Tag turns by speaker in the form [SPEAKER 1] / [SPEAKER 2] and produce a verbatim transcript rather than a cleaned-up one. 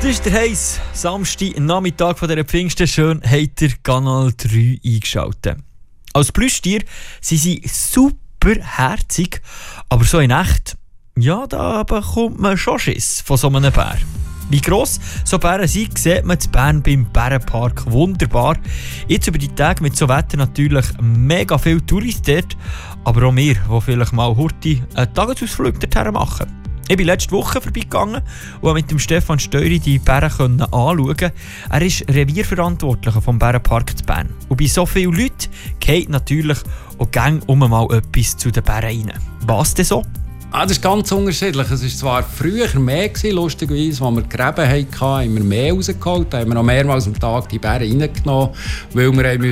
[SPEAKER 1] Das ist der heiss Samstag Nachmittag von dieser Pfingsten. Schön habt ihr Kanal drei eingeschaltet. Als Plüschtier sind sie super herzig, aber so in echt, ja, da bekommt man schon Schiss von so einem Bär. Wie gross so Bären sind, sieht man in Bern beim Bärenpark wunderbar. Jetzt über die Tage mit so Wetter natürlich mega viele Touristen dort, aber auch wir, die vielleicht mal Hurti einen Tagesausflug dorthin machen. Ich bin letzte Woche vorbeigegangen und konnte mit dem Stefan Steury die Bären anschauen. Er ist Revierverantwortlicher vom Bärenpark zu Bern. Und bei so vielen Leuten geht natürlich auch gerne um mal etwas zu den Bären rein. Was denn so?
[SPEAKER 2] Ah, das ist ganz unterschiedlich. Es war zwar früher mehr gewesen, lustigerweise, als wir Gräben hatten, haben wir mehr rausgeholt. Da haben wir noch mehrmals am Tag die Bären reingenommen, weil wir